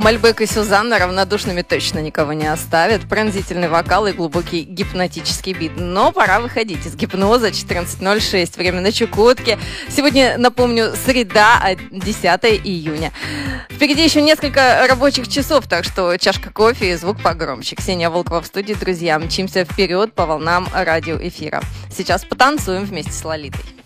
Мальбек и Сюзанна равнодушными точно никого не оставят. Пронзительный вокал и глубокий гипнотический бит. Но пора выходить из гипноза. 14:06. Время на Чукотке. Сегодня, напомню, среда, 10 июня. Впереди еще несколько рабочих часов, так что чашка кофе и звук погромче. Ксения Волкова в студии, друзья. Мчимся вперед по волнам радиоэфира. Сейчас потанцуем вместе с Лолитой.